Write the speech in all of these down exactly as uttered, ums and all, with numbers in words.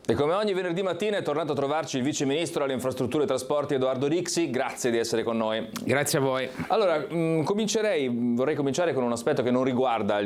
E come ogni venerdì mattina è tornato a trovarci il vice ministro alle infrastrutture e trasporti Edoardo Rixi. Grazie di essere con noi. Grazie a voi. Allora, mh, comincerei, vorrei cominciare con un aspetto che non riguarda il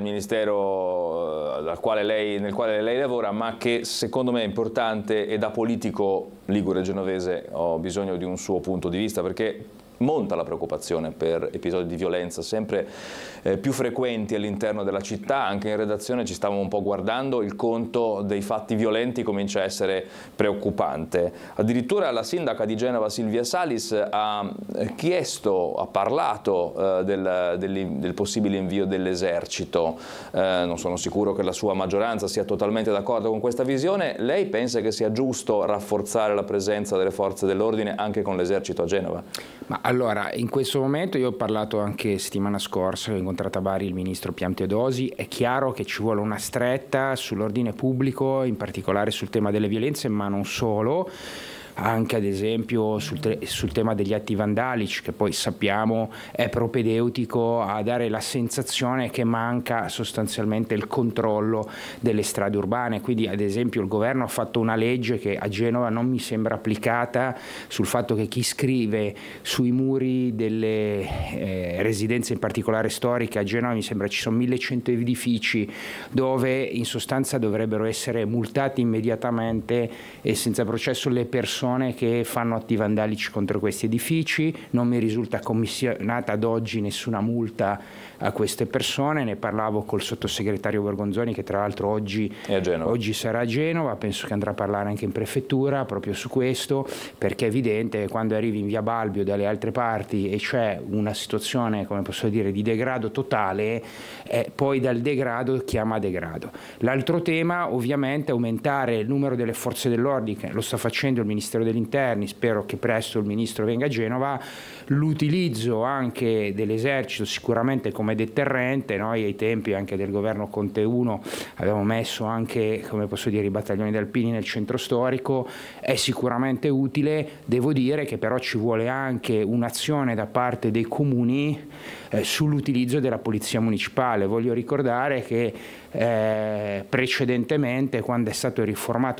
ministero uh, dal quale lei, nel quale lei lavora, ma che secondo me è importante e da politico ligure genovese ho bisogno di un suo punto di vista, perché monta la preoccupazione per episodi di violenza sempre eh, più frequenti all'interno della città. Anche in redazione ci stavamo un po' guardando, il conto dei fatti violenti comincia a essere preoccupante. Addirittura la sindaca di Genova Silvia Salis ha chiesto, ha parlato eh, del, del, del possibile invio dell'esercito. Eh, non sono sicuro che la sua maggioranza sia totalmente d'accordo con questa visione. Lei pensa che sia giusto rafforzare la presenza delle forze dell'ordine anche con l'esercito a Genova? Ma allora, in questo momento io ho parlato anche settimana scorsa, ho incontrato a Bari il ministro Piantedosi. È chiaro che ci vuole una stretta sull'ordine pubblico, in particolare sul tema delle violenze, ma non solo, anche ad esempio sul, te- sul tema degli atti vandalici, che poi sappiamo è propedeutico a dare la sensazione che manca sostanzialmente il controllo delle strade urbane. Quindi ad esempio il governo ha fatto una legge che a Genova non mi sembra applicata, sul fatto che chi scrive sui muri delle eh, residenze in particolare storiche a Genova, mi sembra ci sono millecento edifici dove in sostanza dovrebbero essere multati immediatamente e senza processo le persone che fanno atti vandalici contro questi edifici. Non mi risulta commissionata ad oggi nessuna multa a queste persone. Ne parlavo col sottosegretario Borgonzoni, che tra l'altro oggi, oggi sarà a Genova, penso che andrà a parlare anche in prefettura proprio su questo, perché è evidente che quando arrivi in via Balbio dalle altre parti e c'è una situazione, come posso dire, di degrado totale, eh, poi dal degrado chiama degrado. L'altro tema ovviamente è aumentare il numero delle forze dell'ordine, lo sta facendo il Ministero degli Interni, spero che presto il Ministro venga a Genova. L'utilizzo anche dell'esercito sicuramente come deterrente. Noi ai tempi anche del governo Conte uno avevamo messo anche, come posso dire, i battaglioni alpini nel centro storico, è sicuramente utile. Devo dire che però ci vuole anche un'azione da parte dei comuni eh, sull'utilizzo della polizia municipale. Voglio ricordare che eh, precedentemente, quando è stato riformato